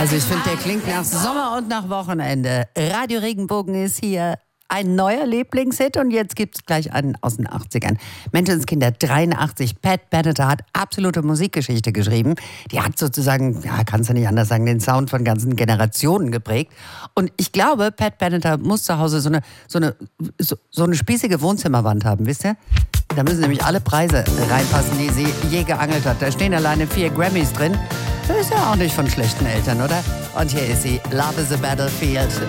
Also ich finde, der klingt nach Sommer und nach Wochenende. Radio Regenbogen ist hier. Ein neuer Lieblingshit und jetzt gibt es gleich einen aus den 80ern. Menschenskinder 83. Pat Benatar hat absolute Musikgeschichte geschrieben. Die hat sozusagen, ja, kannst du nicht anders sagen, den Sound von ganzen Generationen geprägt. Und ich glaube, Pat Benatar muss zu Hause so eine spießige Wohnzimmerwand haben, wisst ihr? Da müssen nämlich alle Preise reinpassen, die sie je geangelt hat. Da stehen alleine 4 Grammys drin. Das ist ja auch nicht von schlechten Eltern, oder? Und hier ist sie, Love is a Battlefield.